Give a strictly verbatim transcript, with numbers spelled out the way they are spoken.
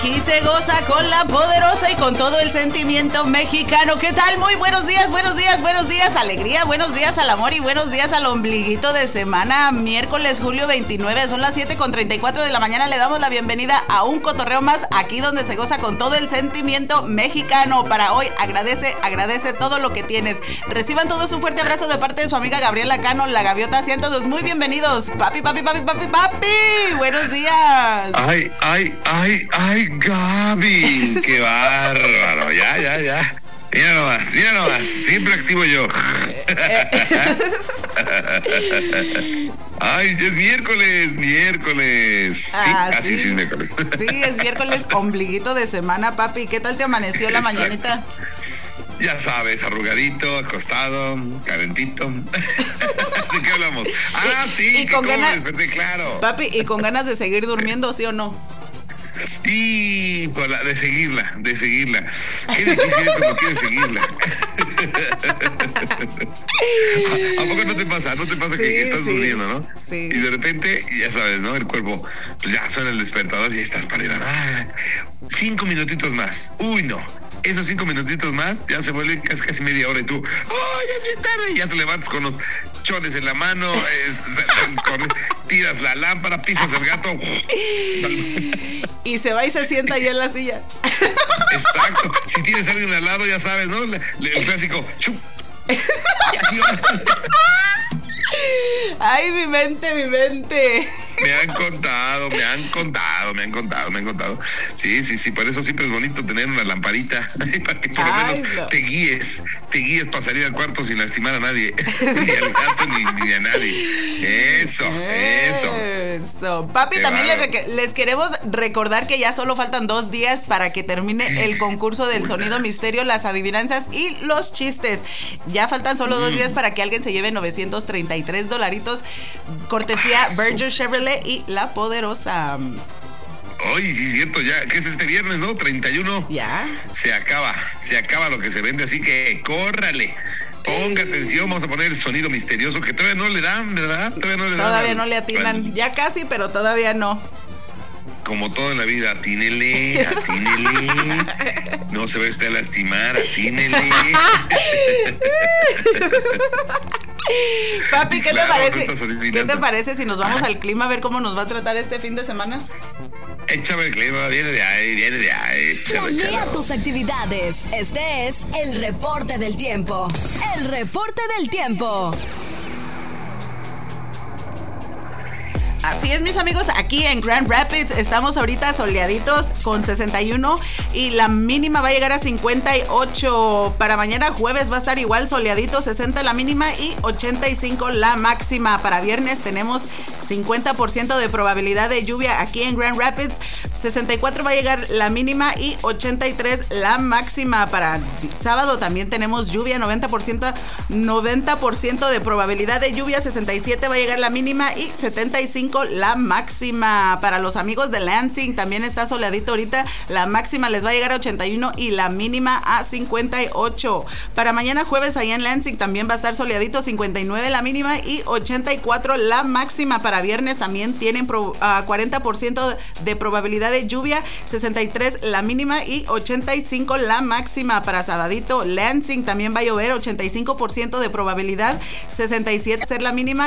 Aquí se goza con la poderosa y con todo el sentimiento mexicano. ¿Qué tal? Muy buenos días, buenos días, buenos días, alegría, buenos días al amor y buenos días al ombliguito de semana. Miércoles, julio veintinueve, son las siete con treinta y cuatro de la mañana. Le damos la bienvenida a un cotorreo más aquí donde se goza con todo el sentimiento mexicano. Para hoy, agradece, agradece todo lo que tienes. Reciban todos un fuerte abrazo de parte de su amiga Gabriela Cano, la Gaviota ciento dos. Muy bienvenidos. Papi, papi, papi, papi, papi. Buenos días. Ay, ay, ay, ay, Gaby. Qué bárbaro. Ya, ya, ya. Mira nomás, mira nomás. Siempre activo yo. Ay, es miércoles, miércoles. Sí, ah, así sí. sí es miércoles. Sí, es miércoles, ombliguito de semana, papi. ¿Qué tal te amaneció la Exacto. mañanita? Ya sabes, arrugadito, acostado, calentito. ¿De qué hablamos? Ah, sí, Y que con cómo ganas- me desperté, claro. Papi, ¿y con ganas de seguir durmiendo, sí o no? Y por la, de seguirla, de seguirla. Qué difícil es cuando quieres seguirla. ¿A, ¿A poco no te pasa? ¿No te pasa Sí, que, que estás sí, durmiendo, no? sí. Y de repente, ya sabes, ¿no? El cuerpo, pues ya suena el despertador y estás para ir a... Ah, cinco minutitos más. Uy, no. Esos cinco minutitos más ya se vuelve casi, casi media hora y tú, ¡oh, ya es bien tarde! Y ya te levantas con los chones en la mano, eh, corres, tiras la lámpara, pisas el gato. Y se va y se sienta ahí en la silla. Exacto. Si tienes a alguien al lado, ya sabes, ¿no? Le- le- el clásico, chup. Y así va. Ay, mi mente, mi mente. Me han contado, me han contado, me han contado, me han contado. Sí, sí, sí, por eso siempre es bonito tener una lamparita para que por lo Ay, menos no. te guíes, te guíes para salir al cuarto sin lastimar a nadie, ni al gato ni, ni a nadie. Eso, eso. Eso. Papi, Qué también les, bárbaro. reque- les queremos recordar que ya solo faltan dos días para que termine el concurso del sonido misterio, las adivinanzas y los chistes. Ya faltan solo dos días para que alguien se lleve novecientos treinta y tres dolaritos, cortesía Berger Chevrolet y La Poderosa. Oye, sí, es cierto, ya, que es este viernes, ¿no? treinta y uno. ¿Ya? Se acaba, se acaba lo que se vende, así que córrale. Ponga atención, vamos a poner el sonido misterioso que todavía no le dan, ¿verdad? Todavía no le dan. Todavía al- no le atinan. al- Ya casi, pero todavía no. Como todo en la vida, atínele, atínele. No se va usted a lastimar, atínele. Papi, ¿qué Claro, te parece? estás adivinando. ¿Qué te parece si nos vamos al clima a ver cómo nos va a tratar este fin de semana? Échame el clima, viene de ahí, viene de ahí. Échalo, Planea échalo. tus actividades. Este es el reporte del tiempo. El reporte del tiempo. Así es, mis amigos, aquí en Grand Rapids estamos ahorita soleaditos con sesenta y uno y la mínima va a llegar a cincuenta y ocho. Para mañana jueves va a estar igual soleadito, sesenta la mínima y ochenta y cinco la máxima. Para viernes tenemos cincuenta por ciento de probabilidad de lluvia aquí en Grand Rapids, sesenta y cuatro va a llegar la mínima y ochenta y tres la máxima. Para sábado también tenemos lluvia, noventa por ciento, noventa por ciento de probabilidad de lluvia, sesenta y siete va a llegar la mínima y setenta y cinco la máxima. Para los amigos de Lansing también está soleadito ahorita, la máxima les va a llegar a ochenta y uno y la mínima a cincuenta y ocho. Para mañana jueves allá en Lansing también va a estar soleadito, cincuenta y nueve la mínima y ochenta y cuatro la máxima. Para viernes también tienen pro, uh, cuarenta por ciento de probabilidad de lluvia, sesenta y tres la mínima y ochenta y cinco la máxima. Para sabadito Lansing también va a llover, ochenta y cinco por ciento de probabilidad, sesenta y siete ser la mínima